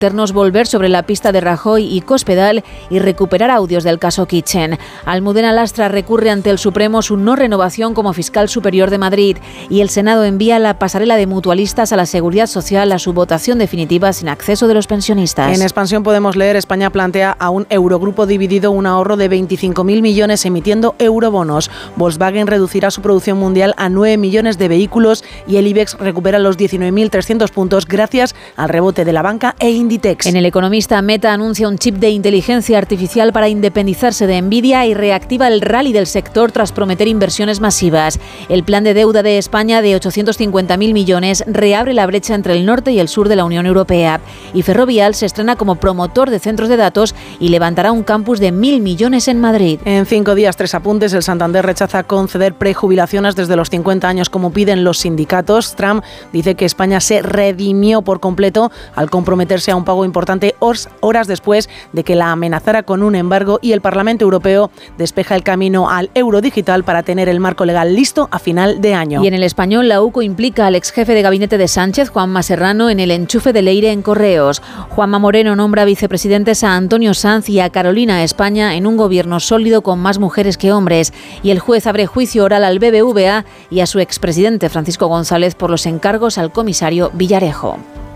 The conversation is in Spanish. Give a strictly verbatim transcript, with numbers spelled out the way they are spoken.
Ternos volver sobre la pista de Rajoy y Cospedal y recuperar audios del caso Kitchen. Almudena Lastra recurre ante el Supremo su no renovación como fiscal superior de Madrid y el Senado envía la pasarela de mutualistas a la Seguridad Social a su votación definitiva sin acceso de los pensionistas. En Expansión podemos leer: España plantea a un Eurogrupo dividido un ahorro de veinticinco mil millones emitiendo eurobonos. Volkswagen reducirá su producción mundial a nueve millones de vehículos y el IBEX recupera los diecinueve mil trescientos puntos gracias al rebote de la banca e Inditex. En El Economista, Meta anuncia un chip de inteligencia artificial para independizarse de Nvidia y reactiva el rally del sector tras prometer inversiones masivas. El plan de deuda de España de ochocientos cincuenta mil millones reabre la brecha entre el norte y el sur de la Unión Europea. Y Ferrovial se estrena como promotor de centros de datos y levantará un campus de mil millones en Madrid. En cinco días, tres apuntes. El Santander rechaza conceder prejubilaciones desde los cincuenta años como piden los sindicatos. Trump dice que España se redimió por completo al comprometerse a un pago importante horas después de que la amenazara con un embargo, y el Parlamento Europeo despeja el camino al euro digital para tener el marco legal listo a final de año. Y en El Español, la U C O implica al exjefe de gabinete de Sánchez, Juanma Serrano, en el enchufe de Leire en Correos. Juanma Moreno nombra vicepresidentes a Antonio Sanz y a Carolina España en un gobierno sólido con más mujeres que hombres. Y el juez abre juicio oral al B B V A y a su expresidente Francisco González por los encargos al comisario Villarejo.